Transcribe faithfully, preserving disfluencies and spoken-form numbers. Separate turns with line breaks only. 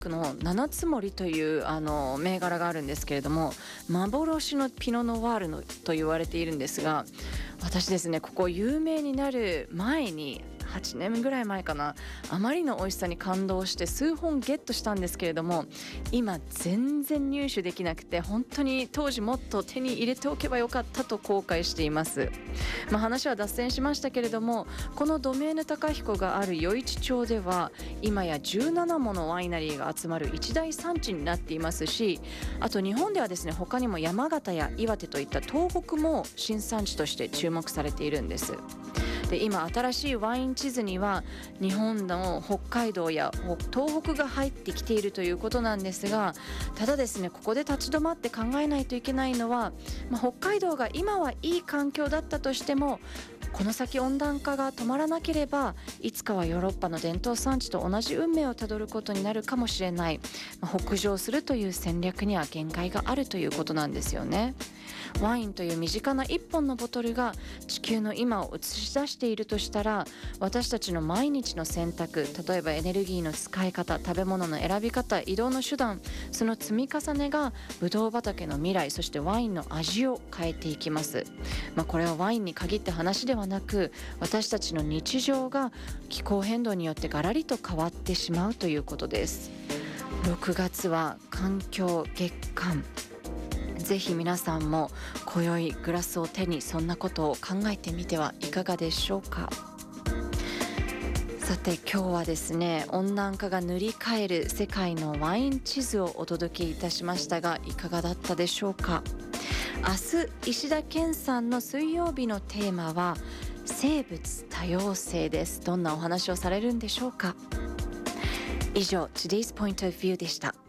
の七つ森というあの銘柄があるんですけれども、幻のピノノワールのと言われているんですが、私ですね、ここ有名になる前にはちねんぐらい前かな、あまりの美味しさに感動して数本ゲットしたんですけれども、今全然入手できなくて、本当に当時もっと手に入れておけばよかったと後悔しています。まあ、話は脱線しましたけれども、このドメーヌ高彦がある余市町では今やじゅうななものワイナリーが集まる一大産地になっていますし、あと日本ではですね、他にも山形や岩手といった東北も新産地として注目されているんです。で、今新しいワイン地図には日本の北海道や東北が入ってきているということなんですが、ただですね、ここで立ち止まって考えないといけないのは、まあ、北海道が今はいい環境だったとしても、この先温暖化が止まらなければいつかはヨーロッパの伝統産地と同じ運命をたどることになるかもしれない、まあ、北上するという戦略には限界があるということなんですよね。ワインという身近な一本のボトルが地球の今を映し出しているとしたら、私たちの毎日の選択、例えばエネルギーの使い方、食べ物の選び方、移動の手段、その積み重ねがブドウ畑の未来、そしてワインの味を変えていきます。まあ、これはワインに限った話ではなく、私たちの日常が気候変動によってガラリと変わってしまうということです。ろくがつは環境月間、ぜひ皆さんも今宵グラスを手にそんなことを考えてみてはいかがでしょうか。さて、今日はですね、温暖化が塗り替える世界のワイン地図をお届けいたしましたが、いかがだったでしょうか。明日石田健さんの水曜日のテーマは生物多様性です。どんなお話をされるんでしょうか。以上 Today's Point of View でした。